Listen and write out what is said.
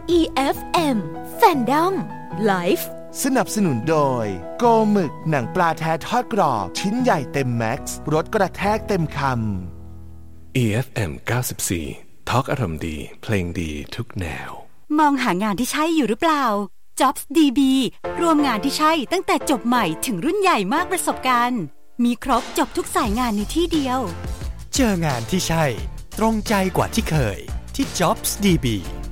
EFM Fandom Life สนับสนุนโดยโกหมึกหนังปลาแท้ทอดกรอบชิ้นใหญ่เต็มแม็กซ์รสกระแทกเต็มคำ EFM 94 ทอล์กอารมณ์ดีเพลงดีทุกแนวมองหางานที่ใช่อยู่หรือเปล่า Jobs DB รวมงานที่ใช่ตั้งแต่จบใหม่ถึงรุ่นใหญ่มากประสบการณ์มีครบจบทุกสายงานในที่เดียวเจองานที่ใช่ตรงใจกว่าที่เคยที่ Jobs DB